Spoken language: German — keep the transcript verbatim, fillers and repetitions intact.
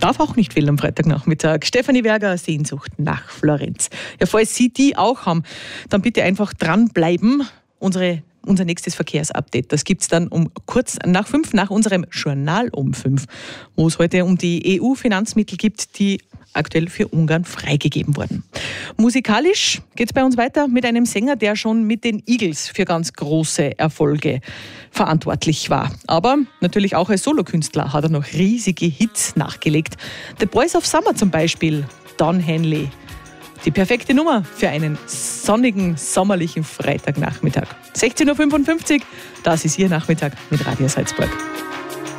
darf auch nicht fehlen am Freitagnachmittag. Stefanie Werger, Sehnsucht nach Florenz. Ja, falls Sie die auch haben, dann bitte einfach dranbleiben. Unsere Unser nächstes Verkehrsupdate, das gibt es dann um kurz nach fünf, nach unserem Journal um fünf, wo es heute um die E U-Finanzmittel gibt, die aktuell für Ungarn freigegeben wurden. Musikalisch geht es bei uns weiter mit einem Sänger, der schon mit den Eagles für ganz große Erfolge verantwortlich war. Aber natürlich auch als Solokünstler hat er noch riesige Hits nachgelegt. The Boys of Summer zum Beispiel, Don Henley. Die perfekte Nummer für einen sonnigen, sommerlichen Freitagnachmittag. sechzehn Uhr fünfundfünfzig, das ist Ihr Nachmittag mit Radio Salzburg.